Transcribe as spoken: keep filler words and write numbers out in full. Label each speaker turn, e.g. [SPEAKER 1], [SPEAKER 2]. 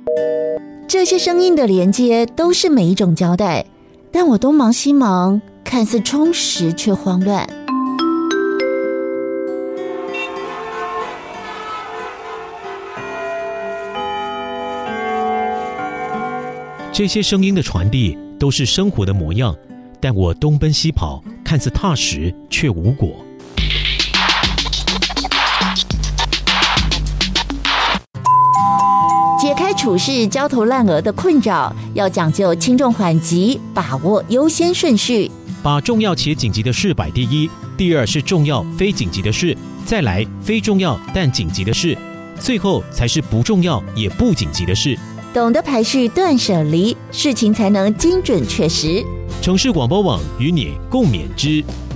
[SPEAKER 1] 这些声音的连接都是每一种交代，但我东忙西忙，看似充实却慌乱。
[SPEAKER 2] 这些声音的传递都是生活的模样，但我东奔西跑，看似踏实却无果。
[SPEAKER 1] 解开处事焦头烂额的困扰，要讲究轻重缓急，把握优先顺序，
[SPEAKER 2] 把重要且紧急的事摆第一，第二是重要非紧急的事，再来非重要但紧急的事，最后才是不重要也不紧急的事。
[SPEAKER 1] 懂得排序断舍离，事情才能精准确实。
[SPEAKER 2] 城市广播网与你共勉之。